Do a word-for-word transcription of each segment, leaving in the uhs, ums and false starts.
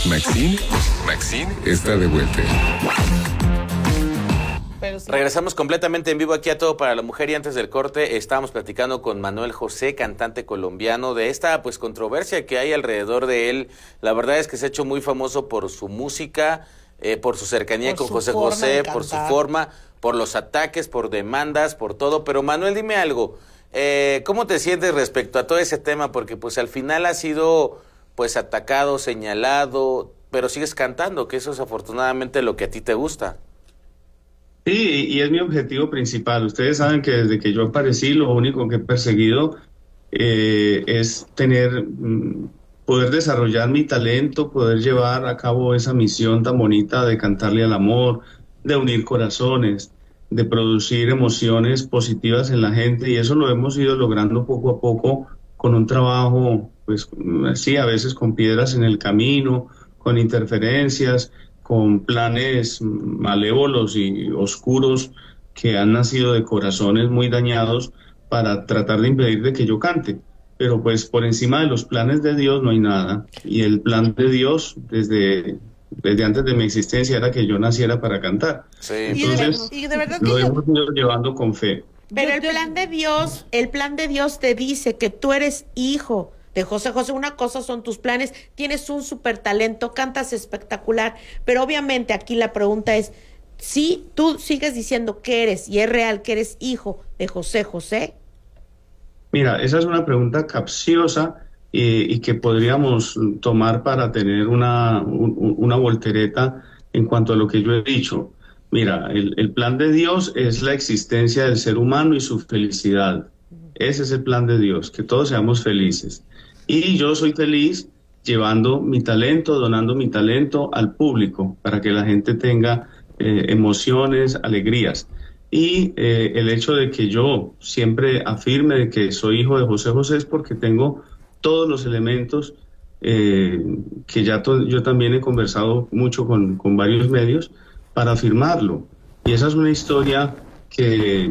Maxine, Maxine está de vuelta. Pero sí. Regresamos completamente en vivo aquí a Todo para la Mujer, y antes del corte estábamos platicando con Manuel José, cantante colombiano, de esta pues controversia que hay alrededor de él. La verdad es que se ha hecho muy famoso por su música, eh, por su cercanía Por con su José forma José, de por su cantar. forma, por los ataques, por demandas, por todo. Pero Manuel, dime algo, eh, ¿cómo te sientes respecto a todo ese tema? Porque pues al final has sido pues atacado, señalado, pero sigues cantando, que eso es afortunadamente lo que a ti te gusta. Sí, y es mi objetivo principal. Ustedes saben que desde que yo aparecí, lo único que he perseguido eh, es tener, mm, poder desarrollar mi talento, poder llevar a cabo esa misión tan bonita de cantarle al amor, de unir corazones, de producir emociones positivas en la gente, y eso lo hemos ido logrando poco a poco con un trabajo, pues sí, a veces con piedras en el camino, con interferencias, con planes malévolos y oscuros que han nacido de corazones muy dañados para tratar de impedir de que yo cante. Pero pues por encima de los planes de Dios no hay nada. Y el plan de Dios desde, desde antes de mi existencia era que yo naciera para cantar. Sí. Y de, Entonces, y de verdad lo que yo, hemos ido llevando con fe. Pero yo- el yo- plan de Dios, el plan de Dios te dice que tú eres hijo de José José. Una cosa son tus planes, tienes un súper talento, cantas espectacular, pero obviamente aquí la pregunta es, si tú sigues diciendo que eres, y es real que eres hijo de José José. Mira, esa es una pregunta capciosa eh, y que podríamos tomar para tener una, un- una voltereta en cuanto a lo que yo he dicho. Mira, el, el plan de Dios es la existencia del ser humano y su felicidad. Ese es el plan de Dios, que todos seamos felices. Y yo soy feliz llevando mi talento, donando mi talento al público para que la gente tenga eh, emociones, alegrías. Y eh, el hecho de que yo siempre afirme de que soy hijo de José José es porque tengo todos los elementos eh, que ya to- yo también he conversado mucho con, con varios medios para afirmarlo. Y esa es una historia que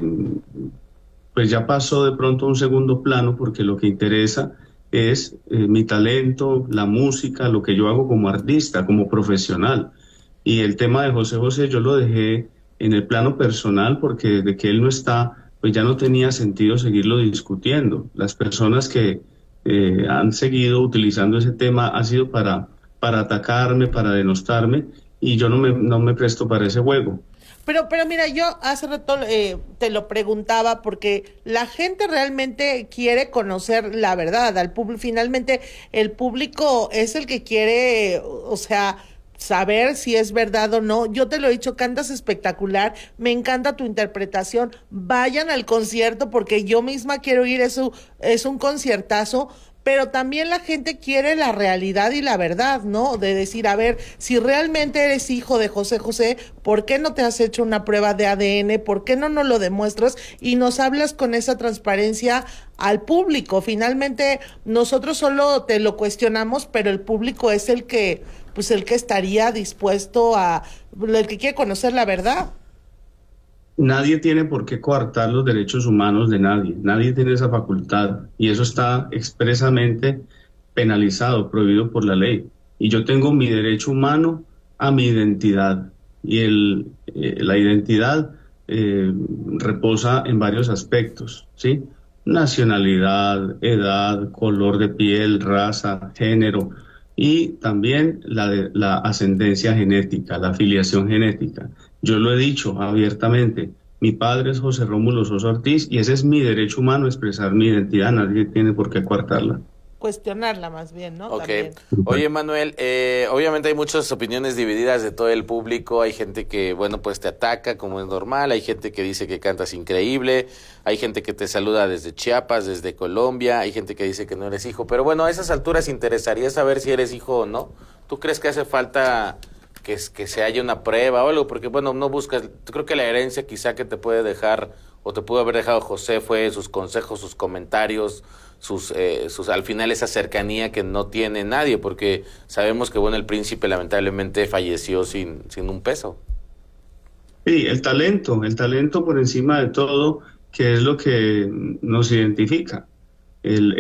pues ya pasó de pronto a un segundo plano porque lo que interesa es eh, mi talento, la música, lo que yo hago como artista, como profesional. Y el tema de José José yo lo dejé en el plano personal porque desde que él no está, pues ya no tenía sentido seguirlo discutiendo. Las personas que eh, han seguido utilizando ese tema ha sido para, para atacarme, para denostarme, y yo no me, no me presto para ese juego. Pero, pero mira, yo hace rato eh, te lo preguntaba porque la gente realmente quiere conocer la verdad. Al público, finalmente, el público es el que quiere, o sea, saber si es verdad o no. Yo te lo he dicho, cantas espectacular, me encanta tu interpretación. Vayan al concierto porque yo misma quiero ir, es un, es un conciertazo. Pero también la gente quiere la realidad y la verdad, ¿no? De decir, a ver, si realmente eres hijo de José José, ¿por qué no te has hecho una prueba de A D N? ¿Por qué no nos lo demuestras y nos hablas con esa transparencia al público? Finalmente, nosotros solo te lo cuestionamos, pero el público es el que, pues el que estaría dispuesto a, el que quiere conocer la verdad. Nadie tiene por qué coartar los derechos humanos de nadie, nadie tiene esa facultad y eso está expresamente penalizado, prohibido por la ley. Y yo tengo mi derecho humano a mi identidad y el, eh, la identidad eh, reposa en varios aspectos, ¿sí? Nacionalidad, edad, color de piel, raza, género y también la, de, la ascendencia genética, la afiliación genética. Yo lo he dicho abiertamente, mi padre es José Rómulo Sosa Ortiz y ese es mi derecho humano, expresar mi identidad, nadie tiene por qué coartarla. Cuestionarla más bien, ¿no? Ok. También. Oye, Manuel, eh, obviamente hay muchas opiniones divididas de todo el público. Hay gente que, bueno, pues te ataca como es normal. Hay gente que dice que cantas increíble. Hay gente que te saluda desde Chiapas, desde Colombia. Hay gente que dice que no eres hijo. Pero bueno, a esas alturas interesaría saber si eres hijo o no. ¿Tú crees que hace falta que, que se haya una prueba o algo? Porque, bueno, no buscas... Creo que la herencia quizá que te puede dejar o te pudo haber dejado José fue sus consejos, sus comentarios, sus, eh, sus al final esa cercanía que no tiene nadie, porque sabemos que bueno el príncipe lamentablemente falleció sin, sin un peso. Sí, el talento, el talento por encima de todo, que es lo que nos identifica. El,